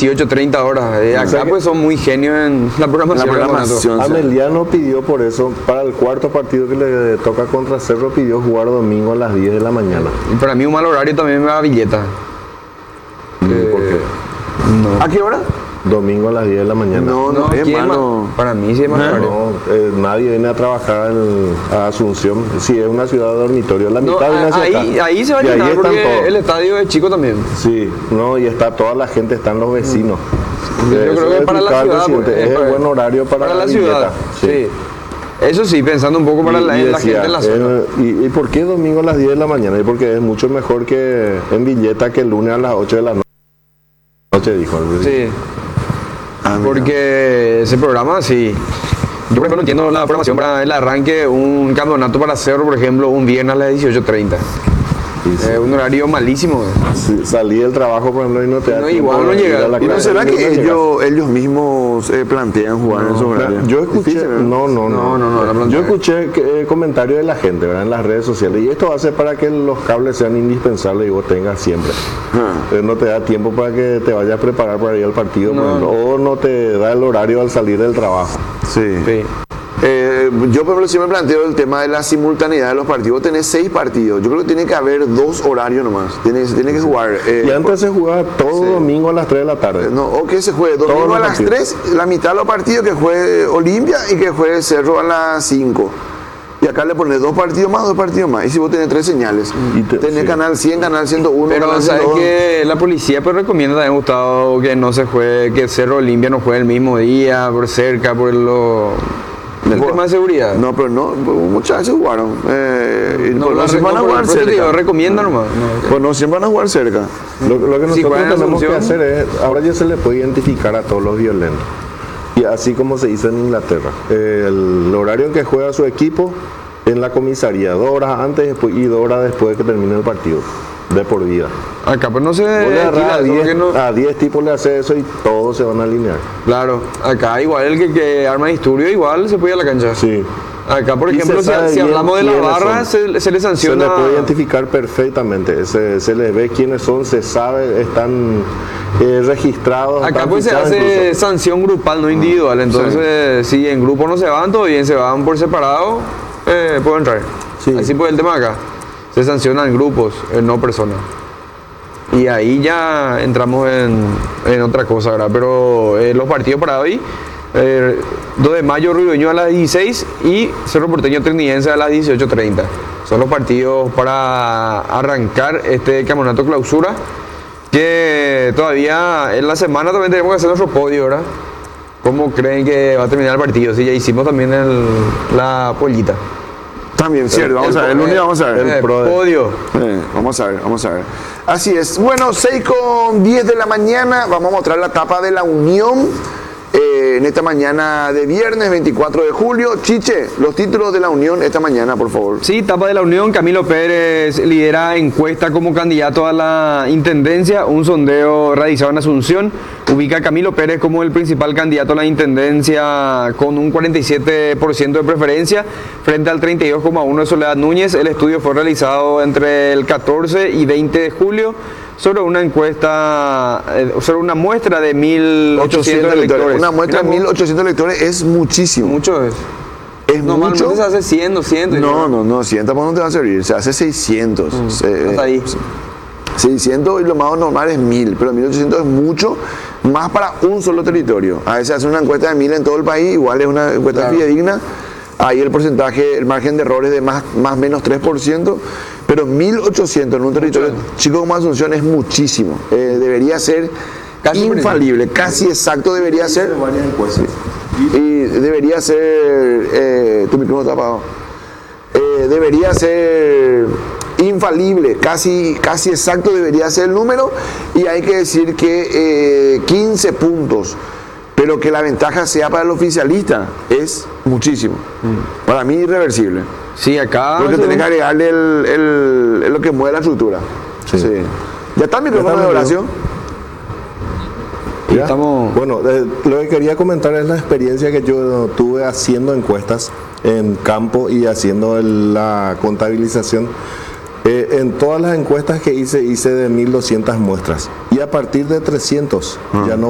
18:30 horas. Acá pues son muy genios en la programación. La programación. Ameliano pidió por eso, para el cuarto partido que le toca contra Cerro, pidió jugar domingo a las 10 de la mañana. Y para mí un mal horario también me da Villeta. ¿Por qué? No. ¿A qué hora? Domingo a las 10 de la mañana. No, es ¿quién malo. Para mí sí es mal horario. Nadie viene a trabajar a Asunción. Sí, es una ciudad de dormitorio. La No, mitad viene hacia acá. ahí se va a Y ahí llenar están porque todos. el estadio es chico también. Sí, no, y está toda la gente, están los vecinos. Yo creo que para la ciudad es buen horario para la Villeta. ciudad. Sí. Eso sí, pensando un poco para la gente en la zona. ¿Y por qué domingo a las 10 de la mañana? Y porque es mucho mejor que en Villeta que el lunes a las 8 de la noche, dijo. Sí. Porque ese programa, sí. Yo, por ejemplo, no entiendo la programación para el arranque, un campeonato para Cerro, por ejemplo, un viernes a las 18:30. Sí, sí. Un horario malísimo. Sí, salí del trabajo, por ejemplo, y no te da No, tiempo igual no de ir llega. a la ¿Y no clase. será No que llega. ellos mismos plantean jugar en esos horarios? Yo escuché, Difícil, no, yo escuché comentarios de la gente, ¿verdad? En las redes sociales, y esto va a ser para que los cables sean indispensables y vos tengas siempre. No te da tiempo para que te vayas a preparar para ir al partido, por ejemplo, o no te da el horario al salir del trabajo. Sí. Sí. Yo, por ejemplo, siempre planteo el tema de la simultaneidad de los partidos. Vos tenés 6 partidos. Yo creo que tiene que haber 2 horarios nomás. Tiene que jugar. Y antes se jugaba todo domingo a las 3 de la tarde. No, o que se juegue domingo Todos a los las partidos. 3, la mitad de los partidos que juegue Olimpia y que juegue Cerro a las 5. Y acá le pones 2 partidos más, 2 partidos más. Y si vos tenés 3 señales, tenés sí. canal 100, canal 101, Pero canal sabes 102. que la policía pues recomienda también, Gustavo, que no se juegue, que Cerro Olimpia no juegue el mismo día, por cerca, por el tema de seguridad. No, pero no, muchas veces jugaron. No siempre van a jugar por eso te digo, cerca. recomienda nomás. No. Pues no siempre van a jugar cerca. Lo que nosotros juegan en tenemos que Asunción. hacer es, ahora ya se le puede identificar a todos los violentos. Y así como se hizo en Inglaterra. El horario en que juega su equipo en la comisaría, 2 horas antes y 2 horas después de que termine el partido. De por vida. Acá pues no se Vos le agarrás alquila, porque no- a 10 tipos le hace eso y todos se van a alinear. Claro, acá igual el que arma disturbio igual se puede ir a la cancha. Sí. Acá, por Y ejemplo, se sabe si bien hablamos de la quiénes barra, son. se le Se sanciona. le puede identificar perfectamente, se les ve quiénes son, se sabe, están registrados. Acá están pues se fichados hace incluso. sanción grupal, no individual. Entonces, si en grupo no se van, todo bien, se van por separado, pueden entrar. Sí. Así pues el tema acá. Se sancionan grupos, no personas. Y ahí ya entramos en otra cosa, ¿verdad? Pero los partidos para hoy, 2 de mayo Ribeño a las 16 y Cerro Porteño Trinidense a las 18:30. Son los partidos para arrancar este campeonato clausura, que todavía en la semana también tenemos que hacer nuestro podio, ¿verdad? ¿Cómo creen que va a terminar el partido? Sí, ya hicimos también la pollita. También, cierto. Vamos a ver. El lunes vamos a ver. el pro de- podio. Vamos a ver. Así es. Bueno, 6:10 de la mañana. Vamos a mostrar la tapa de la Unión. En esta mañana de viernes 24 de julio. Chiche, los títulos de la Unión esta mañana, por favor. Sí, tapa de la Unión, Camilo Pérez lidera encuesta como candidato a la intendencia. Un sondeo realizado en Asunción ubica a Camilo Pérez como el principal candidato a la intendencia con un 47% de preferencia frente al 32,1% de Soledad Núñez. El estudio fue realizado entre el 14 y 20 de julio sobre una encuesta, sobre una muestra de 1.800 electores. Una muestra de Mira, 1.800 electores es muchísimo. mucho es. Es Normalmente mucho. se hace 100, 200. No, 100 tampoco no te va a servir. Se hace 600. Hasta ahí. 600 y lo más normal es 1.000, pero 1.800 es mucho más para un solo territorio. A veces hace una encuesta de 1.000 en todo el país, igual es una encuesta Claro. fidedigna. Ahí el porcentaje, el margen de error es de más menos 3%, pero 1.800 en un territorio chico como Asunción es muchísimo. Debería ser Casi infalible, casi exacto debería ser. varias encuestas. Y debería ser, tu micrófono está apagado. Debería ser infalible, casi exacto debería ser el número, y hay que decir que 15 puntos, pero que la ventaja sea para el oficialista es muchísimo. Para mí irreversible. Sí, acá. Porque tenés que agregarle lo que mueve la estructura. Sí. ¿Ya está el micrófono de el oración? ¿Ya? Estamos- Bueno, lo que quería comentar es la experiencia que yo tuve haciendo encuestas en campo y haciendo la contabilización. En todas las encuestas que hice de 1.200 muestras y a partir de 300 ya no